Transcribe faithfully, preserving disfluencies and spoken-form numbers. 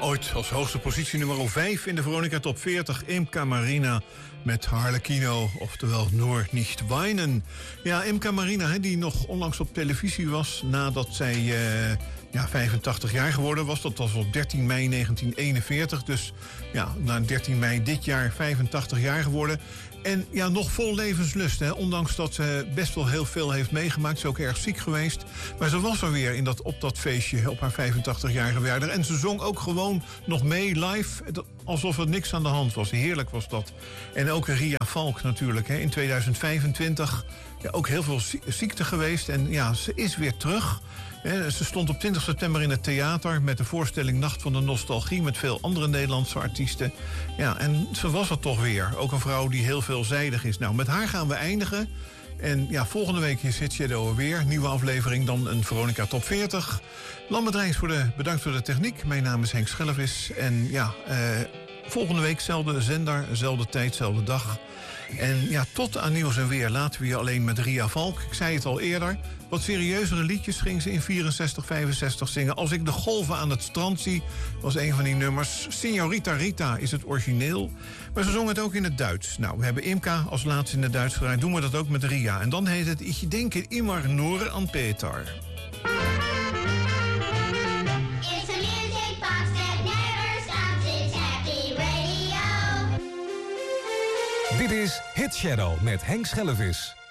Ooit als hoogste positie nummer vijf in de Veronica Top veertig. Imca Marina met Harlequino, oftewel Nur nicht weinen. Ja, Imca Marina, hè, die nog onlangs op televisie was nadat zij uh, ja, vijfentachtig jaar geworden was. Dat was op dertien mei negentien eenenveertig. Dus ja, na dertien mei dit jaar vijfentachtig jaar geworden. En ja, nog vol levenslust, hè? Ondanks dat ze best wel heel veel heeft meegemaakt. Ze is ook erg ziek geweest. Maar ze was er weer in dat, op dat feestje op haar vijfentachtigjarige verjaardag. En ze zong ook gewoon nog mee live, alsof er niks aan de hand was. Heerlijk was dat. En ook Ria Valk natuurlijk, hè? In tweeduizend vijfentwintig. Ja, ook heel veel ziekte geweest. En ja, ze is weer terug. Ze stond op twintig september in het theater met de voorstelling Nacht van de Nostalgie met veel andere Nederlandse artiesten. Ja, en ze was er toch weer. Ook een vrouw die heel veelzijdig is. Nou, met haar gaan we eindigen. En ja, volgende week is Hit Shadow er weer. Nieuwe aflevering, dan een Veronica Top veertig. Lambert Rijns, voor de, bedankt voor de techniek. Mijn naam is Henk Schellevis. En ja, eh, volgende week zelfde zender, zelfde tijd, zelfde dag. En ja, tot aan Nieuws en Weer laten we je alleen met Ria Valk. Ik zei het al eerder. Wat serieuzere liedjes ging ze in vierenzestig, vijfenzestig zingen. Als ik de golven aan het strand zie, was een van die nummers. Signorita Rita is het origineel. Maar ze zong het ook in het Duits. Nou, we hebben Imca als laatste in het Duits gedraaid. Doen we dat ook met Ria. En dan heet het Ich denke immer nur an Peter. Dit is Hit Shadow met Henk Schellevis.